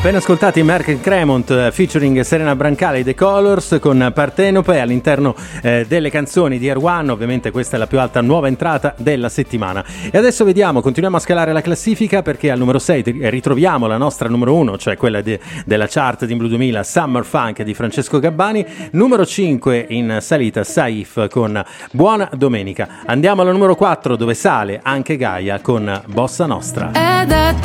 Appena ascoltati Merck Cremont featuring Serena Brancali, The Colors con Partenope all'interno delle canzoni di Air One. Ovviamente questa è la più alta nuova entrata della settimana. E adesso vediamo, continuiamo a scalare la classifica perché al numero 6 ritroviamo la nostra numero 1, cioè quella della chart di Blue 2000, Summer Funk di Francesco Gabbani. Numero 5 in salita Saif con Buona Domenica. Andiamo alla numero 4 dove sale anche Gaia con Bossa Nostra.